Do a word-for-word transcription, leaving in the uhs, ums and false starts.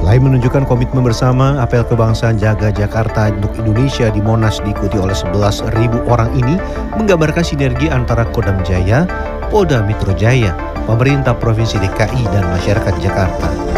Selain menunjukkan komitmen bersama, apel kebangsaan Jaga Jakarta untuk Indonesia di Monas diikuti oleh sebelas ribu orang ini menggambarkan sinergi antara Kodam Jaya, Polda Metro Jaya, pemerintah Provinsi D K I, dan masyarakat Jakarta.